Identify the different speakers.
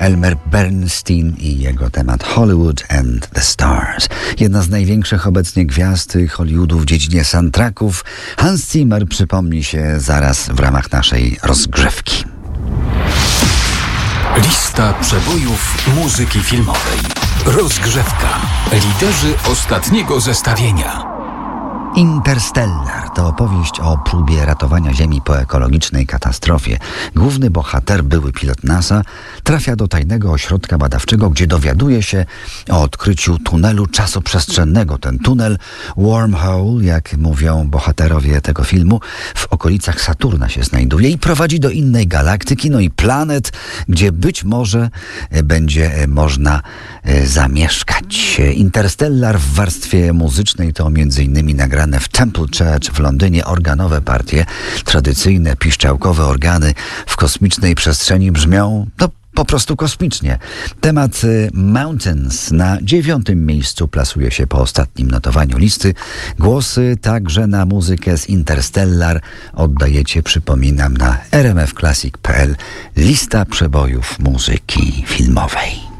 Speaker 1: Elmer Bernstein i jego temat Hollywood and the Stars. Jedna z największych obecnie gwiazd Hollywoodu w dziedzinie soundtracków. Hans Zimmer przypomni się zaraz w ramach naszej rozgrzewki.
Speaker 2: Lista przebojów muzyki filmowej. Rozgrzewka. Liderzy ostatniego zestawienia.
Speaker 1: Interstellar to opowieść o próbie ratowania Ziemi po ekologicznej katastrofie. Główny bohater, były pilot NASA, trafia do tajnego ośrodka badawczego, gdzie dowiaduje się o odkryciu tunelu czasoprzestrzennego. Ten tunel, wormhole, jak mówią bohaterowie tego filmu, w okolicach Saturna się znajduje i prowadzi do innej galaktyki, no i planet, gdzie być może będzie można zamieszkać. Interstellar w warstwie muzycznej to m.in. nagrane w Temple Church w Londynie organowe partie. Tradycyjne, piszczałkowe organy w kosmicznej przestrzeni brzmią po prostu kosmicznie. Temat Mountains na 9. miejscu plasuje się po ostatnim notowaniu listy. Głosy także na muzykę z Interstellar oddajecie, przypominam, na rmfclassic.pl. Lista przebojów muzyki filmowej.